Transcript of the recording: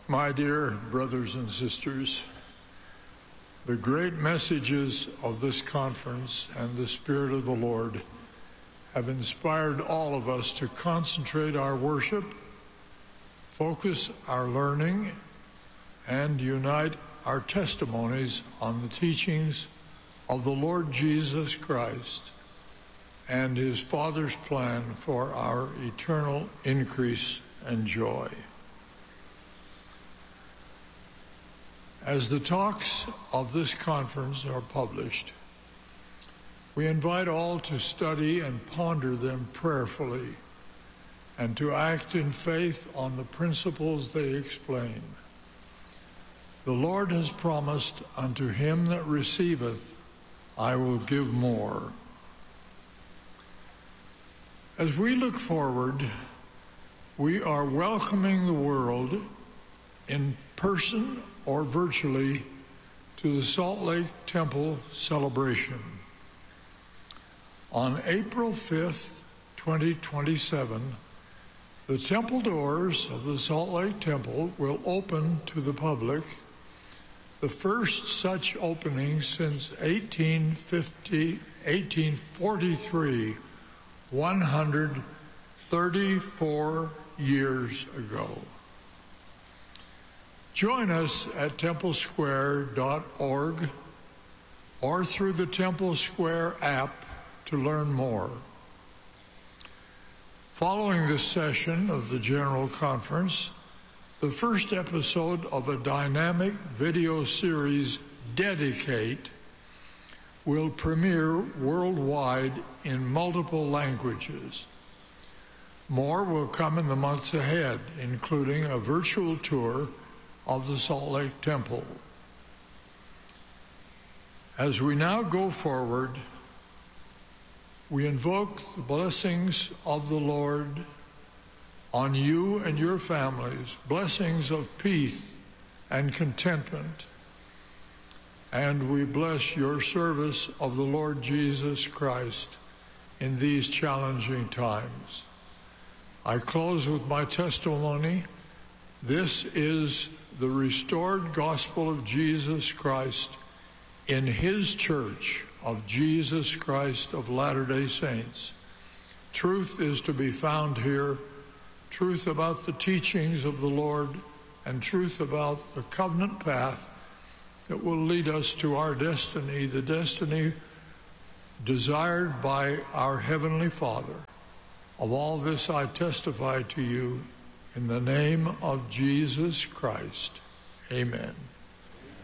My dear brothers and sisters, the great messages of this conference and the Spirit of the Lord have inspired all of us to concentrate our worship, focus our learning, and unite our testimonies on the teachings of the Lord Jesus Christ and his Father's plan for our eternal increase and joy. As the talks of this conference are published, we invite all to study and ponder them prayerfully and to act in faith on the principles they explain. The Lord has promised, unto him that receiveth, I will give more. As we look forward, we are welcoming the world in person or virtually to the Salt Lake Temple celebration. On April 5th, 2027, the temple doors of the Salt Lake Temple will open to the public, the first such opening since 1843, 134 years ago. Join us at templesquare.org or through the Temple Square app to learn more. Following this session of the General Conference, the first episode of a dynamic video series, Dedicate, will premiere worldwide in multiple languages. More will come in the months ahead, including a virtual tour of the Salt Lake Temple. As we now go forward, we invoke the blessings of the Lord on you and your families, blessings of peace and contentment. And we bless your service of the Lord Jesus Christ in these challenging times. I close with my testimony. This is the restored gospel of Jesus Christ in his church of Jesus Christ of Latter-day Saints. Truth is to be found here, truth about the teachings of the Lord, and truth about the covenant path that will lead us to our destiny, the destiny desired by our Heavenly Father. Of all this I testify to you in the name of Jesus Christ. Amen.